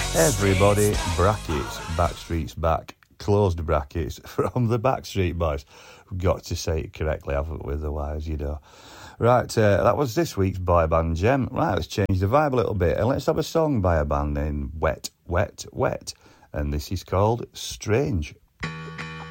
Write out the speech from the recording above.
Everybody, brackets, Backstreet's back, closed brackets, from the Backstreet Boys. We've got to say it correctly, haven't we, otherwise, you know. Right, that was this week's boy band gem. Right, let's change the vibe a little bit, and let's have a song by a band named Wet, Wet, Wet. And this is called Strange.